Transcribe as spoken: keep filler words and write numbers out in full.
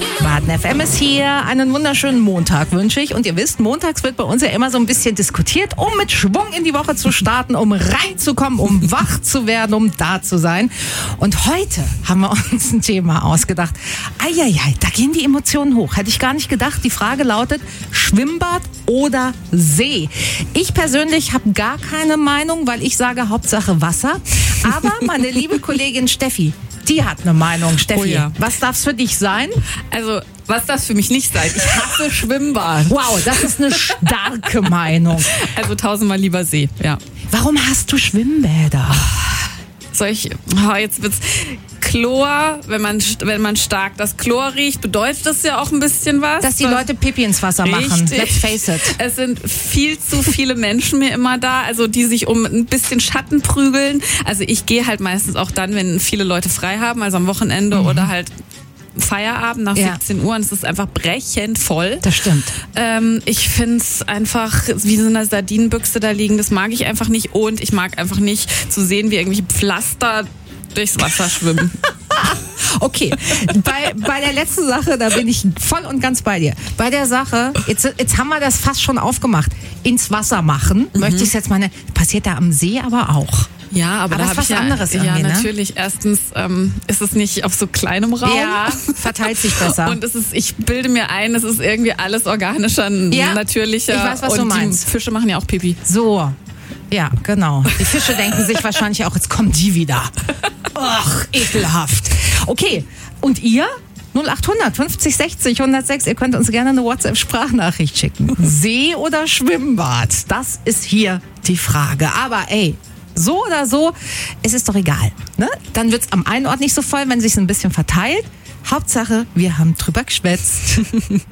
Baden F M ist hier. Einen wunderschönen Montag wünsche ich. Und ihr wisst, montags wird bei uns ja immer so ein bisschen diskutiert, um mit Schwung in die Woche zu starten, um reinzukommen, um wach zu werden, um da zu sein. Und heute haben wir uns ein Thema ausgedacht. Eieiei, da gehen die Emotionen hoch. Hätte ich gar nicht gedacht. Die Frage lautet, Schwimmbad oder See? Ich persönlich habe gar keine Meinung, weil ich sage Hauptsache Wasser. Aber meine liebe Kollegin Steffi, die hat eine Meinung. Steffi, Oh ja. Was darf es für dich sein? Also, was darf für mich nicht sein? Ich hasse Schwimmbad. Wow, das ist eine starke Meinung. Also tausendmal lieber See, ja. Warum hast du Schwimmbäder? Soll ich, oh, jetzt wird's Chlor, wenn man, wenn man stark das Chlor riecht, bedeutet das ja auch ein bisschen was. Dass die Leute Pipi ins Wasser machen. Richtig. Let's face it. Es sind viel zu viele Menschen mir immer da, also die sich um ein bisschen Schatten prügeln. Also ich gehe halt meistens auch dann, wenn viele Leute frei haben, also am Wochenende mhm. oder halt Feierabend nach Ja. siebzehn Uhr und es ist einfach brechend voll. Das stimmt. Ähm, ich find's einfach wie so eine Sardinenbüchse da liegen, das mag ich einfach nicht und ich mag einfach nicht zu sehen, wie irgendwelche Pflaster durchs Wasser schwimmen. Okay, bei, bei der letzten Sache, da bin ich voll und ganz bei dir. Bei der Sache, jetzt, jetzt haben wir das fast schon aufgemacht, ins Wasser machen, mhm. möchte ich es jetzt mal, ne, passiert da am See aber auch. Ja, aber, aber da ist habe was ich ja, anderes ja irgendwie, ne? natürlich. Erstens ähm, ist es nicht auf so kleinem Raum. Ja, verteilt sich besser. Und es ist, ich bilde mir ein, es ist irgendwie alles organischer, Ja, natürlicher. ich weiß, was und du meinst. Die Fische machen ja auch Pipi. So, ja, genau. Die Fische denken sich wahrscheinlich auch, jetzt kommen die wieder. Ach, ekelhaft. Okay, und ihr? null acht hundert fünfzig sechzig hundertsechs, ihr könnt uns gerne eine WhatsApp-Sprachnachricht schicken. See oder Schwimmbad? Das ist hier die Frage. Aber ey, so oder so, es ist doch egal. Ne? Dann wird es am einen Ort nicht so voll, wenn es sich ein bisschen verteilt. Hauptsache, wir haben drüber geschwätzt.